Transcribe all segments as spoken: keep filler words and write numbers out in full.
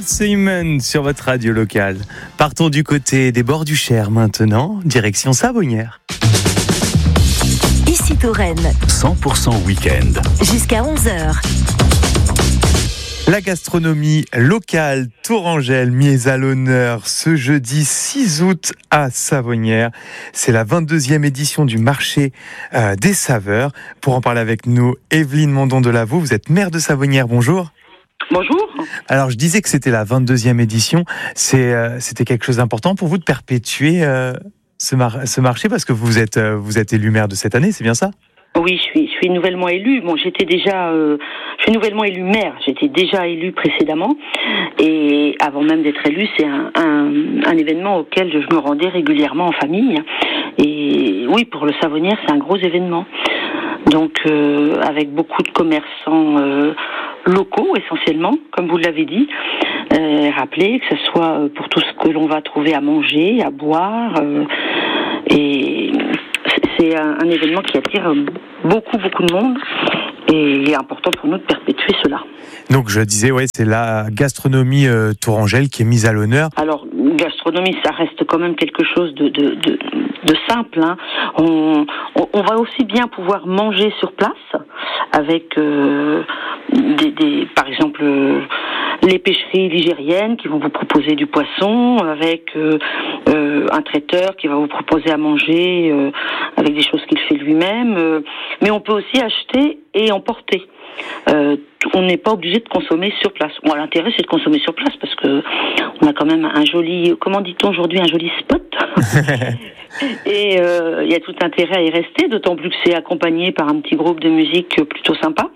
Simon sur votre radio locale. Partons du côté des bords du Cher maintenant, direction Savonnières. Ici Touraine. cent pour cent week-end. Jusqu'à onze heures. La gastronomie locale tourangelle mise à l'honneur ce jeudi six août à Savonnières. C'est la vingt-deuxième édition du marché euh, des saveurs. Pour en parler avec nous, Evelyne Mondon de Lavaux, vous êtes maire de Savonnières, bonjour. Bonjour. Alors je disais que c'était la vingt-deuxième édition, c'est, euh, c'était quelque chose d'important pour vous de perpétuer euh, ce, mar- ce marché parce que vous êtes, euh, vous êtes élu maire de cette année, c'est bien ça ? Oui, je suis, je suis nouvellement élue. Bon, j'étais déjà, euh, je suis nouvellement élue maire. J'étais déjà élue précédemment, et avant même d'être élue, c'est un, un, un événement auquel je me rendais régulièrement en famille. Et oui, pour le Savonnières, c'est un gros événement. Donc, euh, avec beaucoup de commerçants euh, locaux essentiellement, comme vous l'avez dit, euh, rappelez que ce soit pour tout ce que l'on va trouver à manger, à boire, euh, et c'est un, un événement qui attire beaucoup, beaucoup de monde, et il est important pour nous de perpétuer cela. Donc je disais, ouais, c'est la gastronomie euh, tourangelle qui est mise à l'honneur. Alors, gastronomie, ça reste quand même quelque chose de, de, de, de simple. Hein. On, on, on va aussi bien pouvoir manger sur place avec, euh, des, des, par exemple, euh, les pêcheries ligériennes qui vont vous proposer du poisson, avec euh, euh, un traiteur qui va vous proposer à manger euh, avec des choses qu'il fait lui-même. Euh, mais on peut aussi acheter et emporter. Euh, on n'est pas obligé de consommer sur place. Bon, l'intérêt, c'est de consommer sur place parce que on a quand même un joli, comment dit-on aujourd'hui, un joli spot. Et euh, il y a tout intérêt à y rester, d'autant plus que c'est accompagné par un petit groupe de musique plutôt sympa.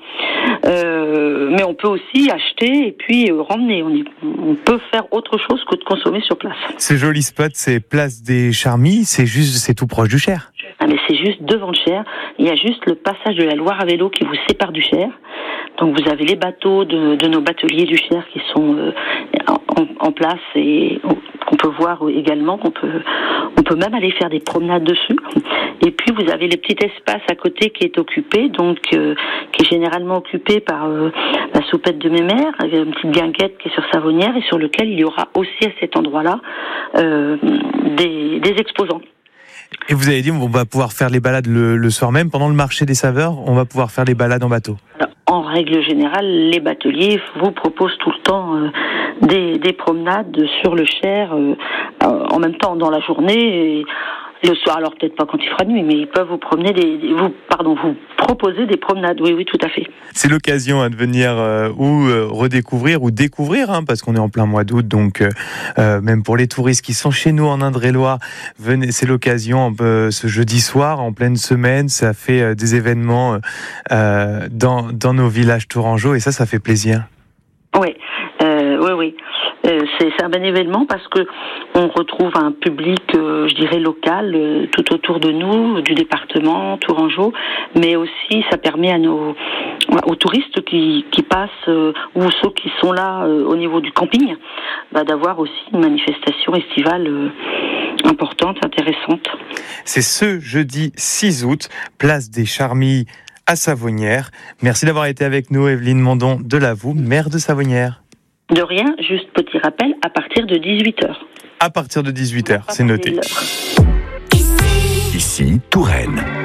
Euh, mais on peut aussi acheter et puis euh, ramener. On, y, on peut faire autre chose que de consommer sur place. Ce joli spot, c'est Place des Charmilles, c'est juste, c'est tout proche du Cher. Ah, mais c'est juste devant le Cher. Il y a juste le passage de la Loire à vélo qui vous sépare du Cher. Donc vous avez les bateaux de, de nos bateliers du Cher qui sont euh, en, en place et qu'on peut voir également, qu'on peut, on peut même aller faire des promenades dessus. Et puis vous avez les petits espaces à côté qui est occupé, donc euh, qui est généralement occupé par euh, la soupette de mes mères, une petite guinguette qui est sur Savonnières et sur lequel il y aura aussi à cet endroit-là euh, des, des exposants. Et vous avez dit, on va pouvoir faire les balades le, le soir même, pendant le marché des saveurs, on va pouvoir faire les balades en bateau. Alors, en règle générale, les bateliers vous proposent tout le temps euh, des, des promenades sur le Cher, euh, en même temps dans la journée, et le soir, alors peut-être pas quand il fera nuit, mais ils peuvent vous promener des, vous, pardon, vous proposer des promenades. Oui, oui, tout à fait. C'est l'occasion hein, de venir euh, ou euh, redécouvrir ou découvrir, hein, parce qu'on est en plein mois d'août, donc euh, même pour les touristes qui sont chez nous en Indre-et-Loire, venez, c'est l'occasion euh, ce jeudi soir, en pleine semaine, ça fait euh, des événements euh, dans dans nos villages tourangeaux et ça, ça fait plaisir. Oui, euh, oui, oui. Euh, c'est, c'est un bon événement parce que on retrouve un public, euh, je dirais local, euh, tout autour de nous, du département tourangeau, mais aussi ça permet à nos aux touristes qui qui passent euh, ou ceux qui sont là euh, au niveau du camping, bah, d'avoir aussi une manifestation estivale euh, importante, intéressante. C'est ce jeudi six août, place des Charmilles à Savonnières. Merci d'avoir été avec nous, Evelyne Mondon de Lavaux, maire de Savonnières. De rien, juste petit rappel, à partir de dix-huit heures. À partir de dix-huit heures, c'est noté. Ici, Touraine.